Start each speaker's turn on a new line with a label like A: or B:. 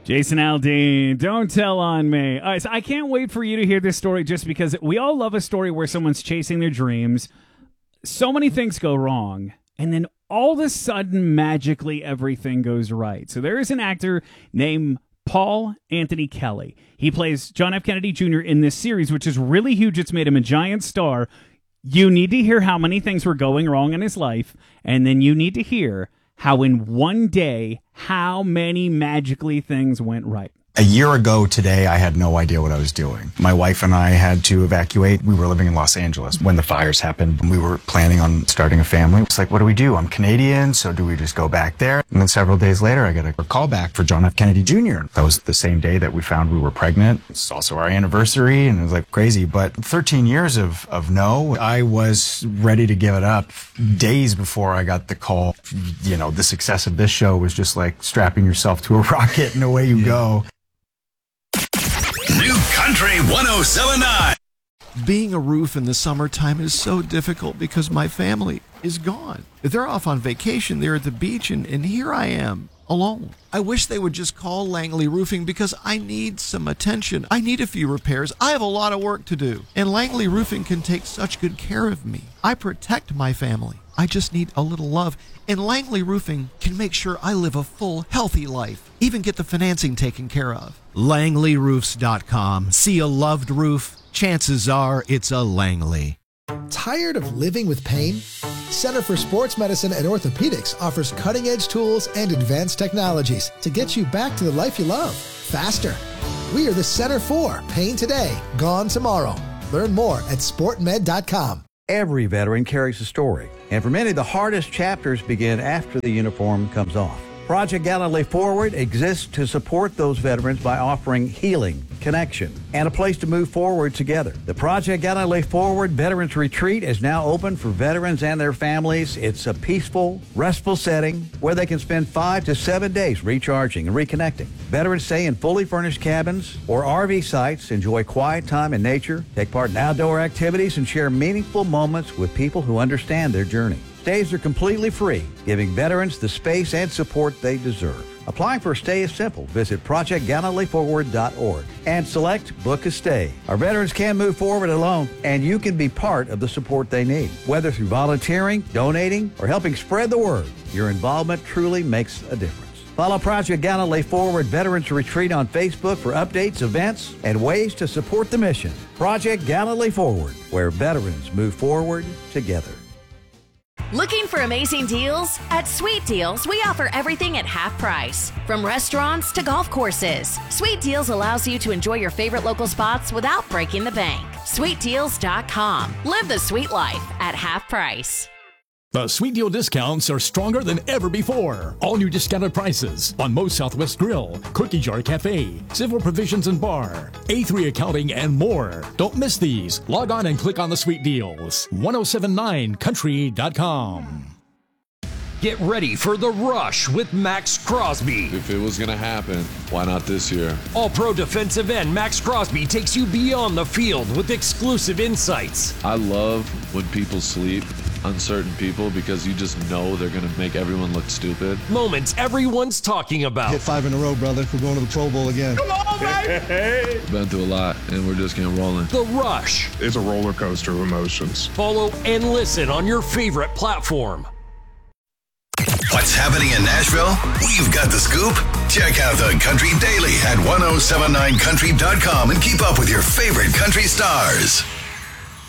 A: Jason Aldean, don't tell on me. All right, so I can't wait for you to hear this story just because we all love a story where someone's chasing their dreams. So many things go wrong, and then all of a sudden, magically, everything goes right. So there is an actor named Paul Anthony Kelly. He plays John F. Kennedy Jr. in this series, which is really huge. It's made him a giant star. You need to hear how many things were going wrong in his life, and then you need to hear how in one day, how many magically things went right.
B: A year ago today, I had no idea what I was doing. My wife and I had to evacuate. We were living in Los Angeles when the fires happened. We were planning on starting a family. It's like, what do? I'm Canadian, so do we just go back there? And then several days later, I got a call back for John F. Kennedy Jr. That was the same day that we found we were pregnant. It's also our anniversary, and it was like crazy. But 13 years of no, I was ready to give it up days before I got the call. You know, the success of this show was just like strapping yourself to a rocket and away you go.
C: New Country 107.9.
D: Being a roof in the summertime is so difficult because my family is gone. They're off on vacation. They're at the beach, and here I am, alone. I wish they would just call Langley Roofing because I need some attention. I need a few repairs. I have a lot of work to do. And Langley Roofing can take such good care of me. I protect my family. I just need a little love. And Langley Roofing can make sure I live a full, healthy life. Even get the financing taken care of. LangleyRoofs.com. See a loved roof? Chances are it's a Langley.
E: Tired of living with pain? Center for Sports Medicine and Orthopedics offers cutting-edge tools and advanced technologies to get you back to the life you love, faster. We are the Center for Pain Today, Gone Tomorrow. Learn more at sportmed.com.
F: Every veteran carries a story, and for many, the hardest chapters begin after the uniform comes off. Project Gallantly Forward exists to support those veterans by offering healing, connection, and a place to move forward together. The Project Gallantly Forward Veterans Retreat is now open for veterans and their families. It's a peaceful, restful setting where they can spend 5 to 7 days recharging and reconnecting. Veterans stay in fully furnished cabins or RV sites, enjoy quiet time in nature, take part in outdoor activities, and share meaningful moments with people who understand their journey. Stays are completely free, giving veterans the space and support they deserve. Applying for a stay is simple. Visit ProjectGallantlyForward.org and select Book a Stay. Our veterans can move forward alone, and you can be part of the support they need. Whether through volunteering, donating, or helping spread the word, your involvement truly makes a difference. Follow Project Gallantly Forward Veterans Retreat on Facebook for updates, events, and ways to support the mission. Project Gallantly Forward, where veterans move forward together.
G: Looking for amazing deals? At Sweet Deals, we offer everything at half price. From restaurants to golf courses, Sweet Deals allows you to enjoy your favorite local spots without breaking the bank. SweetDeals.com. Live the sweet life at half price.
H: The Sweet Deal discounts are stronger than ever before. All new discounted prices on Moe's Southwest Grill, Cookie Jar Cafe, Civil Provisions and Bar, A3 Accounting, and more. Don't miss these. Log on and click on the Sweet Deals. 1079country.com.
I: Get ready for The Rush with Max Crosby.
J: If it was going to happen, why not this year?
I: All-pro defensive end Max Crosby takes you beyond the field with exclusive insights.
J: I love when people sleep on certain people because you just know they're going to make everyone look stupid.
I: Moments everyone's talking about.
K: Hit 5 in a row, brother. We're going to the Pro Bowl again.
I: Come on, baby!
J: Been through a lot, and we're just getting rolling.
I: The Rush.
L: It's a roller coaster of emotions.
I: Follow and listen on your favorite platform.
C: What's happening in Nashville? We've got the scoop. Check out the Country Daily at 1079country.com and keep up with your favorite country stars.